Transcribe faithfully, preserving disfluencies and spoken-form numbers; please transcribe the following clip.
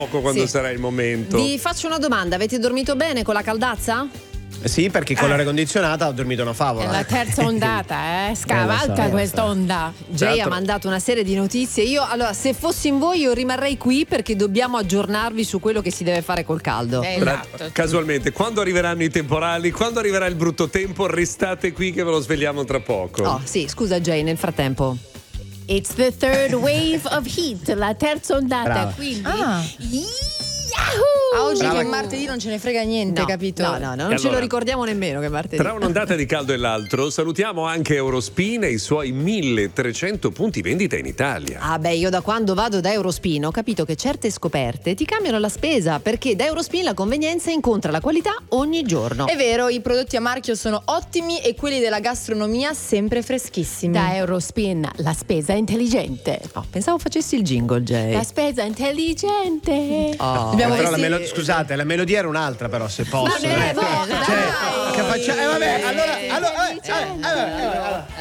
quando Sì. sarà il momento. Vi faccio una domanda, avete dormito bene con la caldazza? Sì, perché con Eh. l'aria condizionata ho dormito una È favola. la terza ondata, eh? Scavalca Eh, lo so, quest'onda. Jay Certo. ha mandato una serie di notizie. Io, allora, se fossi in voi, io rimarrei qui perché dobbiamo aggiornarvi su quello che si deve fare col caldo. Eh, Tra- esatto. Casualmente, quando arriveranno i temporali, quando arriverà il brutto tempo, restate qui che ve lo svegliamo tra poco. Oh, sì, scusa Jay, nel frattempo. It's the third wave of heat, la terza ondata. Brava. Quindi. Ah. Yahoo! A oggi Brava. che è martedì non ce ne frega niente, No, capito? no, no, no, non E ce allora, lo ricordiamo nemmeno che è martedì. Tra un'ondata di caldo e l'altro, salutiamo anche Eurospin e i suoi milletrecento punti vendita in Italia. Ah beh, io da quando vado da Eurospin ho capito che certe scoperte ti cambiano la spesa, perché da Eurospin la convenienza incontra la qualità ogni giorno. È vero, i prodotti a marchio sono ottimi e quelli della gastronomia sempre freschissimi. Da Eurospin, la spesa intelligente. Oh, pensavo facessi il jingle, Jay. La spesa intelligente. Oh. Dobbiamo Però la vestire- melo- scusate, la melodia era un'altra, però, se posso. Ma eh. beh, dai. Cioè, che faccia- eh, vabbè, allora, allora, eh, eh, eh, eh, eh,